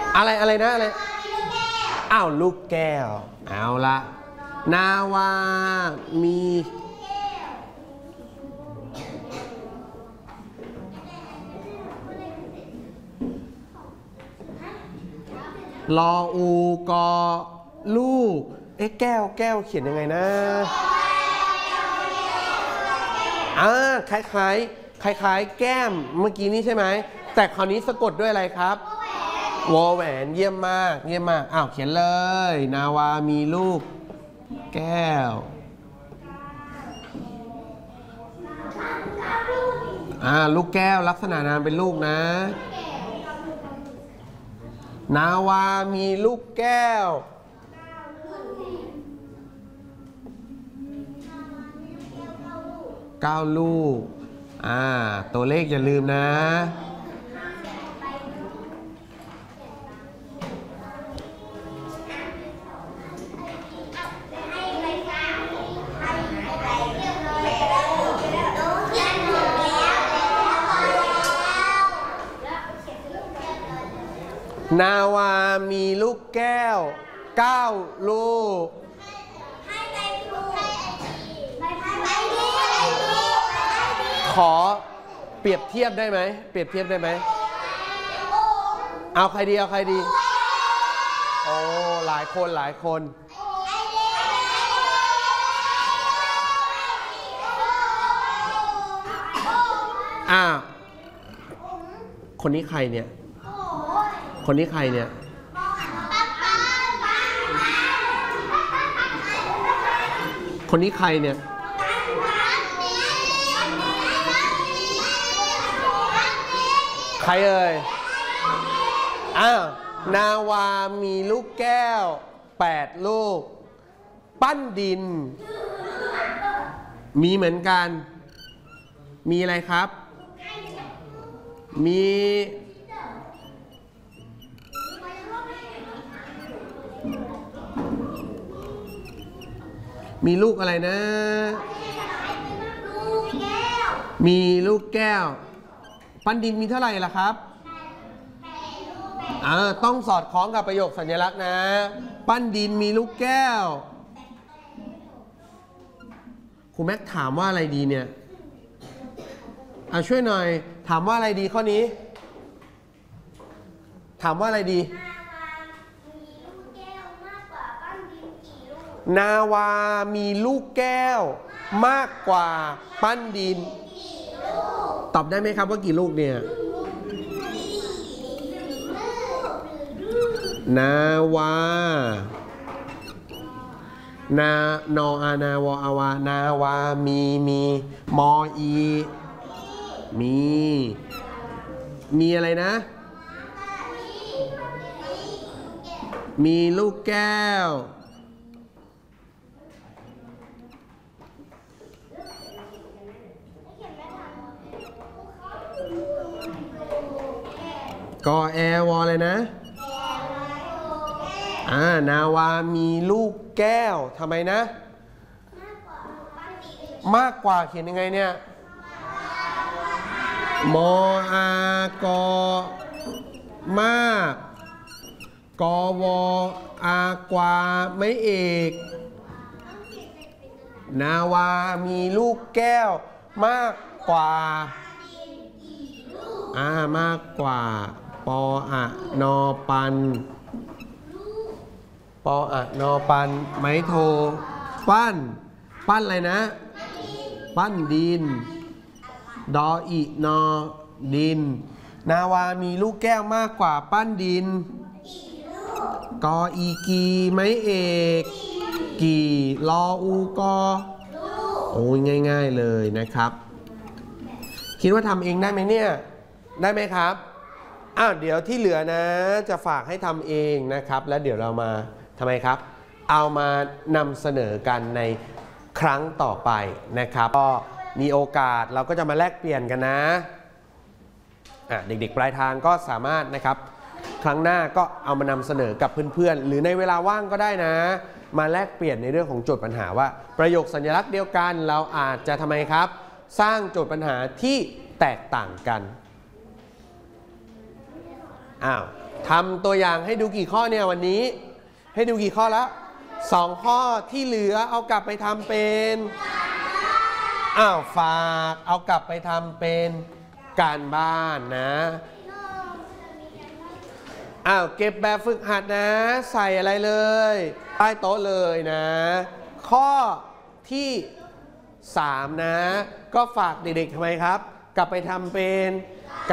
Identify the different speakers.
Speaker 1: อะไรนะอะไรอ้าวลูกแก้วเอาละนาวามีลออูกอลูกแก้วเขียนยังไงนะคล้ายแก้มเมื่อกี้นี้ใช่ไหมแต่คราวนี้สะกดด้วยอะไรครับวอแหวนเยี่ยมมากอ้าวเขียนเลยนาวามีลูกแก้วลูกแก้วลักษณะนามเป็นลูกนะนาวามีลูกแก้ว9 ลูกตัวเลขอย่าลืมนะนาวามีลูกแก้ว9 ลูกขอเปรียบเทียบได้ไหมเอาใครดีโอ้หลายคนคนนี้ใครเนี่ยคนนี้ใครเนี่ยใครเอ่ยนาวามีลูกแก้ว8 ลูกปั้นดินมีเหมือนกันมีอะไรครับมีลูกอะไรนะมีลูกแก้วปั้นดินมีเท่าไหร่ล่ะครับต้องสอดคล้องกับประโยคสัญลักษณ์นะปั้นดินมีลูกแก้วครูแม็กถามว่าอะไรดีเนี่ยช่วยหน่อยถามว่าอะไรดีข้อนี้ถามว่าอะไรดีนาวามีลูกแก้วมากกว่าปั้นดินตอบได้ไหมครับว่ากี่ลูกเนี่ยนาวานานาวอาวานาวามีมออีมีอะไรนะมีลูกแก้วกอแอวอเลยนะนาวามีลูกแก้วทำไมนะมากกว่าเขียนยังไงเนี่ยมอากอมากกอวอากวาไม่เอกนาวามีลูกแก้วมากกว่ามากกว่าปออะนอปันไม้โทปั้นอะไรนะปั้นดินดออินอดินนาวามีลูกแก้วมากกว่าปั้นดินกออีกีไม้เอกกี่ลออูกอโอ้ยง่ายๆเลยนะครับคิดว่าทำเองได้ไหมเนี่ยได้ไหมครับเดี๋ยวที่เหลือนะจะฝากให้ทำเองนะครับแล้วเดี๋ยวเรามาทำไมครับเอามานำเสนอกันในครั้งต่อไปนะครับก็มีโอกาสเราก็จะมาแลกเปลี่ยนกันนะเด็กๆปลายทางก็สามารถนะครับครั้งหน้าก็เอามานำเสนอกับเพื่อนๆหรือในเวลาว่างก็ได้นะมาแลกเปลี่ยนในเรื่องของโจทย์ปัญหาว่าประโยคสัญลักษณ์เดียวกันเราอาจจะทำไมครับสร้างโจทย์ปัญหาที่แตกต่างกันทำตัวอย่างให้ดูกี่ข้อเนี่ยวันนี้ให้ดูกี่ข้อแล้ว2 ข้อที่เหลือเอากลับไปทำเป็นฝากเอากลับไปทำเป็นการบ้านนะเก็บแบบฝึกหัดนะใส่อะไรเลยใต้โต๊ะเลยนะข้อที่3นะก็ฝากเด็กๆทำไมครับกลับไปทำเป็น